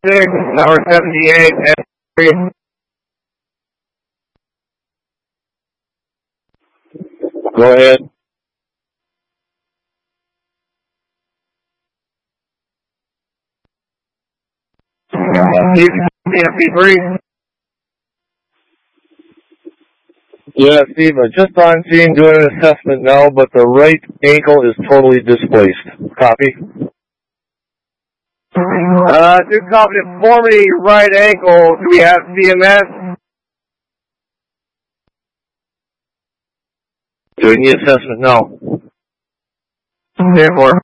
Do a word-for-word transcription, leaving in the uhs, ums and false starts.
six, number seventy-eight, S three. Go ahead. F P three. Yeah, Steve, I'm just on scene doing an assessment now, but the right ankle is totally displaced. Copy? Uh, two copy deformity, right ankle. Do we have C M S? Doing the assessment now. Therefore.